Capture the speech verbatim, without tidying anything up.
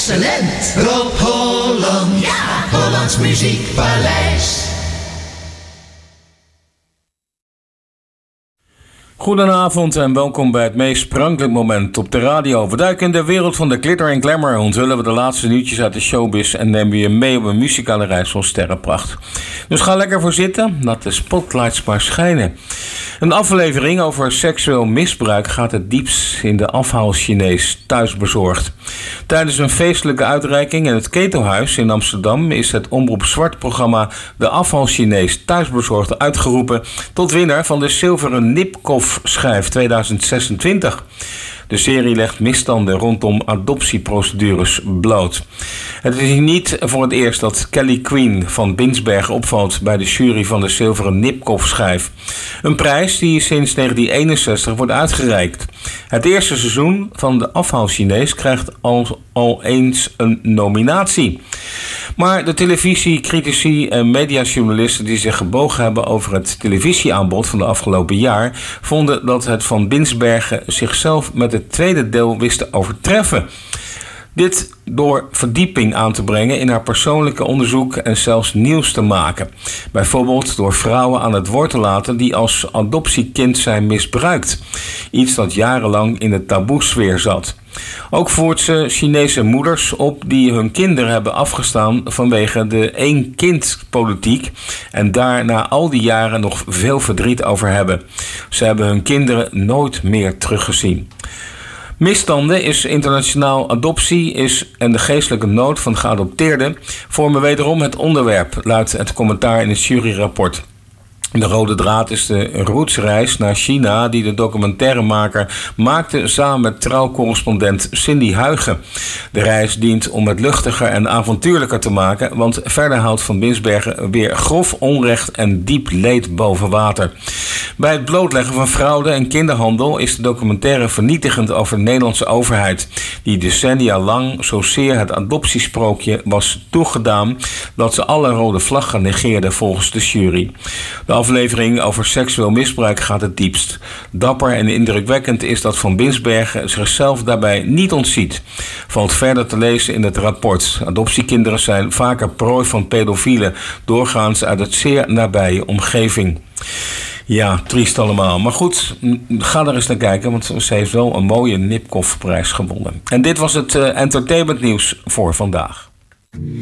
Excellent. Rob Holland. Ja. Hollands Muziekpaleis. Goedenavond en welkom bij het meest sprankelijk moment op de radio. We duiken in de wereld van de glitter en glamour. Onthullen we de laatste nieuwtjes uit de showbiz en nemen we je mee op een muzikale reis van sterrenpracht. Dus ga lekker voor zitten, laat de spotlights maar schijnen. Een aflevering over seksueel misbruik gaat het diepst in de afhaal-Chinees thuisbezorgd. Tijdens een feestelijke uitreiking in het Ketelhuis in Amsterdam is het Omroep Zwart programma De Afhaal-Chinees thuisbezorgd uitgeroepen tot winnaar van de zilveren Nipkoff-schijf tweeduizend zesentwintig. De serie legt misstanden rondom adoptieprocedures bloot. Het is niet voor het eerst dat Kelly Queen van Binsbergen opvalt bij de jury van de zilveren Nipkoff-schijf. Een prijs die sinds negentien eenenzestig wordt uitgereikt. Het eerste seizoen van de Afhaal-Chinees krijgt al, al eens een nominatie. Maar de televisiecritici en mediajournalisten die zich gebogen hebben over het televisieaanbod van de afgelopen jaar, vonden dat het van Binsbergen zichzelf met het tweede deel wist te overtreffen. Dit door verdieping aan te brengen in haar persoonlijke onderzoek en zelfs nieuws te maken. Bijvoorbeeld door vrouwen aan het woord te laten die als adoptiekind zijn misbruikt. Iets dat jarenlang in de taboesfeer zat. Ook voert ze Chinese moeders op die hun kinderen hebben afgestaan vanwege de één-kind-politiek en daar na al die jaren nog veel verdriet over hebben. Ze hebben hun kinderen nooit meer teruggezien. Misstanden is internationaal adoptie is en de geestelijke nood van geadopteerden vormen wederom het onderwerp, luidt het commentaar in het juryrapport. De rode draad is de rootsreis naar China die de documentairemaker maakte samen met trouwcorrespondent Cindy Huigen. De reis dient om het luchtiger en avontuurlijker te maken, want verder houdt Van Binsbergen weer grof onrecht en diep leed boven water. Bij het blootleggen van fraude en kinderhandel is de documentaire vernietigend over de Nederlandse overheid, die decennia lang zozeer het adoptiesprookje was toegedaan dat ze alle rode vlaggen negeerde volgens de jury. De aflevering over seksueel misbruik gaat het diepst. Dapper en indrukwekkend is dat Van Binsbergen zichzelf daarbij niet ontziet. Valt verder te lezen in het rapport. Adoptiekinderen zijn vaker prooi van pedofielen, doorgaans uit het zeer nabije omgeving. Ja, triest allemaal. Maar goed, ga er eens naar kijken, want ze heeft wel een mooie Nipkoff-prijs gewonnen. En dit was het uh, entertainment nieuws voor vandaag.